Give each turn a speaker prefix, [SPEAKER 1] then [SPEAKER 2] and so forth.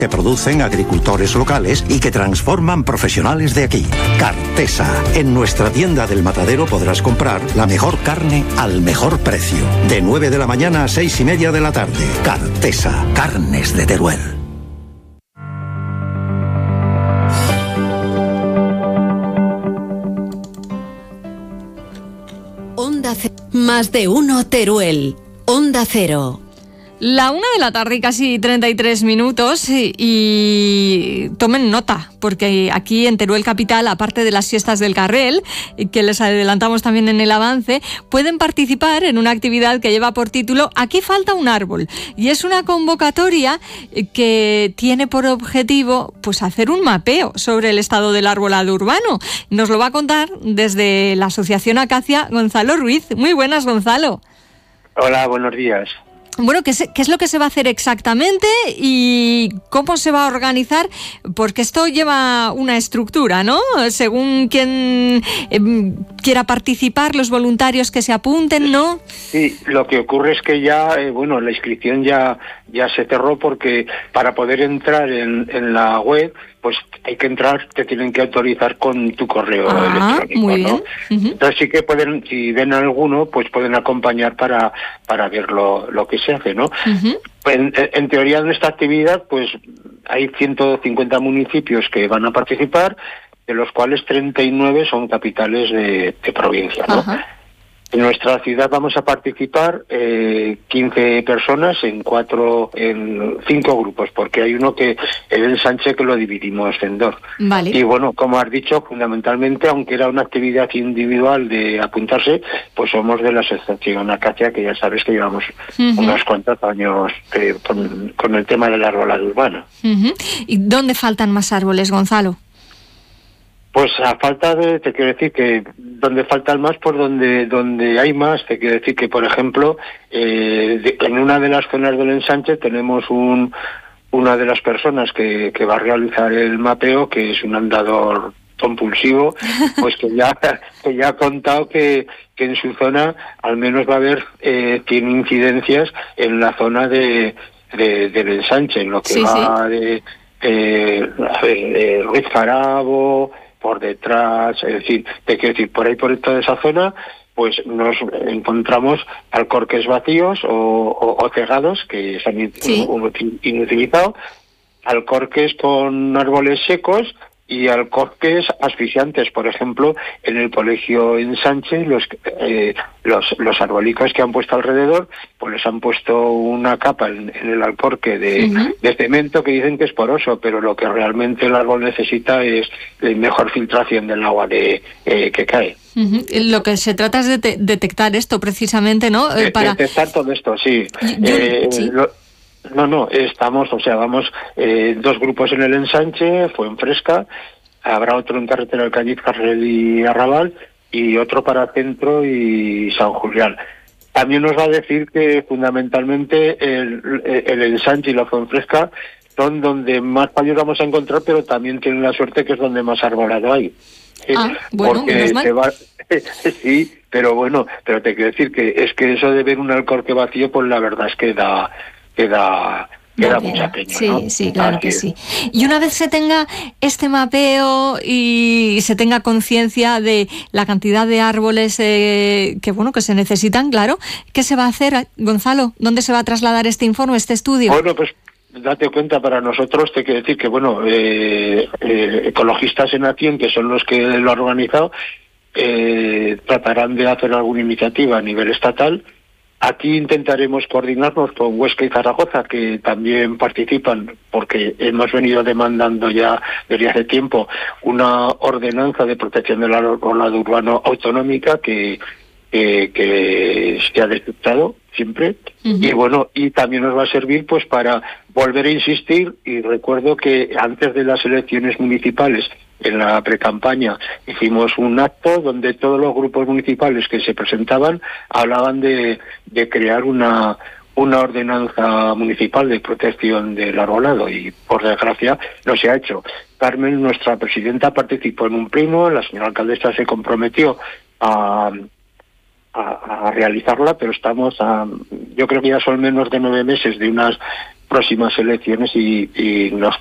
[SPEAKER 1] que producen agricultores locales y que transforman profesionales de aquí. Cartesa. En nuestra tienda del Matadero podrás comprar la mejor carne al mejor precio. De 9 de la mañana a 6:30 de la tarde. Cartesa. Carnes de Teruel.
[SPEAKER 2] Onda Cero. Más de uno Teruel. Onda Cero.
[SPEAKER 3] La 1 de la tarde, casi 33 minutos, y tomen nota, porque aquí en Teruel Capital, aparte de las fiestas del Carrel, que les adelantamos también en el avance, pueden participar en una actividad que lleva por título Aquí falta un árbol, y es una convocatoria que tiene por objetivo pues hacer un mapeo sobre el estado del arbolado urbano. Nos lo va a contar desde la Asociación Acacia Gonzalo Ruiz. Muy buenas, Gonzalo.
[SPEAKER 4] Hola, buenos días.
[SPEAKER 3] Bueno, ¿qué es lo que se va a hacer exactamente y cómo se va a organizar? Porque esto lleva una estructura, ¿no? Según quien quiera participar, los voluntarios que se apunten, ¿no?
[SPEAKER 4] Sí, lo que ocurre es que ya, la inscripción ya se cerró, porque para poder entrar en la web, pues hay que entrar, te tienen que autorizar con tu correo electrónico,
[SPEAKER 3] muy bien.
[SPEAKER 4] ¿no?
[SPEAKER 3] Uh-huh.
[SPEAKER 4] Entonces sí que pueden, si ven alguno, pues pueden acompañar para ver lo que se hace, ¿no?
[SPEAKER 3] Uh-huh.
[SPEAKER 4] En teoría, en esta actividad, pues hay 150 municipios que van a participar, de los cuales 39 son capitales de provincia, ¿no? Uh-huh. En nuestra ciudad vamos a participar 15 personas en 5 grupos, porque hay uno que el ensanche que lo dividimos en 2.
[SPEAKER 3] Vale.
[SPEAKER 4] Y bueno, como has dicho, fundamentalmente, aunque era una actividad individual de apuntarse, pues somos de la Asociación Acacia, que ya sabes que llevamos unos cuantos años con el tema del arbolado urbano.
[SPEAKER 3] Uh-huh. ¿Y dónde faltan más árboles, Gonzalo?
[SPEAKER 4] Pues a falta de, te quiero decir que donde faltan más, por donde hay más, te quiero decir que, por ejemplo, en una de las zonas del ensanche tenemos una de las personas que va a realizar el mapeo, que es un andador compulsivo, pues que ya ha contado que en su zona al menos va a haber 100 incidencias en la zona del ensanche, en lo que de Ruiz Jarabo, por detrás, es decir, te quiero decir, por ahí, por toda esa zona, pues nos encontramos alcorques vacíos o cegados que están inutilizados, alcorques con árboles secos y alcorques asfixiantes. Por ejemplo, en el colegio Ensanche, los arbolicos que han puesto alrededor, pues les han puesto una capa en el alcorque de cemento, que dicen que es poroso, pero lo que realmente el árbol necesita es mejor filtración del agua que cae.
[SPEAKER 3] Uh-huh. Lo que se trata es de detectar esto precisamente, ¿no?
[SPEAKER 4] Para detectar todo esto, sí. Vamos 2 grupos en el ensanche, Fuenfresca, habrá otro en carretera Alcañiz, Carrel y Arrabal, y otro para Centro y San Julián. También nos va a decir que fundamentalmente el ensanche y la Fuenfresca son donde más fallos vamos a encontrar, pero también tienen la suerte que es donde más arbolado hay.
[SPEAKER 3] Porque
[SPEAKER 4] sí, pero te quiero decir que es que eso de ver un alcorque vacío, pues la verdad es que da mucha pena, ¿no?
[SPEAKER 3] Sí, claro que sí. Y una vez se tenga este mapeo y se tenga conciencia de la cantidad de árboles que se necesitan, claro, ¿qué se va a hacer, Gonzalo? ¿Dónde se va a trasladar este informe, este estudio?
[SPEAKER 4] Bueno, pues date cuenta, para nosotros te quiero decir que Ecologistas en Acción, que son los que lo han organizado, tratarán de hacer alguna iniciativa a nivel estatal. Aquí intentaremos coordinarnos con Huesca y Zaragoza, que también participan, porque hemos venido demandando ya desde hace tiempo una ordenanza de protección del arbolado urbano autonómica que se ha detectado siempre. Uh-huh. Y también nos va a servir pues para volver a insistir, y recuerdo que antes de las elecciones municipales, en la precampaña, hicimos un acto donde todos los grupos municipales que se presentaban hablaban de crear una ordenanza municipal de protección del arbolado, y por desgracia no se ha hecho. Carmen, nuestra presidenta, participó en un pleno, la señora alcaldesa se comprometió a realizarla, pero estamos yo creo que ya son menos de 9 meses de unas próximas elecciones y nos